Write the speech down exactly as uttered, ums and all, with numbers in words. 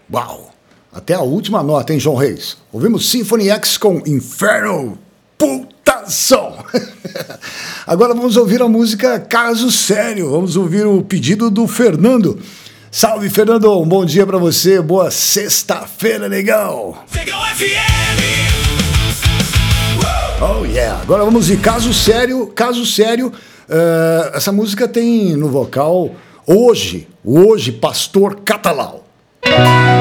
Uau! Até a última nota, hein, João Reis? Ouvimos Symphony X com Inferno. Puta som! Agora vamos ouvir a música Caso Sério. Vamos ouvir o pedido do Fernando. Salve, Fernando. Um bom dia pra você. Boa sexta-feira, legal. Oh, yeah. Agora vamos de Caso Sério. Caso Sério. Uh, essa música tem no vocal Hoje, Hoje, Pastor Catalau.